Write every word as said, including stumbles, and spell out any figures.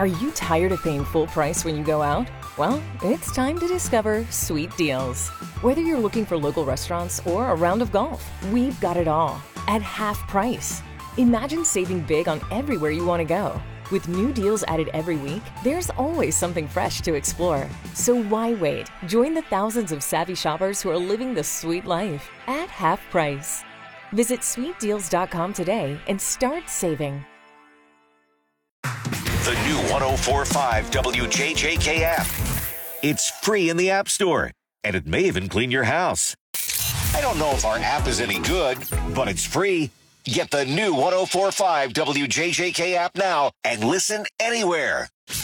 Are you tired of paying full price when you go out? Well, it's time to discover Sweet Deals. Whether you're looking for local restaurants or a round of golf, we've got it all at half price. Imagine saving big on everywhere you want to go. With new deals added every week, there's always something fresh to explore. So why wait? Join the thousands of savvy shoppers who are living the sweet life at half price. Visit sweet deals dot com today and start saving. The new one oh four point five W J J K app. It's free in the App Store, and it may even clean your house. I don't know if our app is any good, but it's free. Get the new one oh four point five W J J K app now and listen anywhere.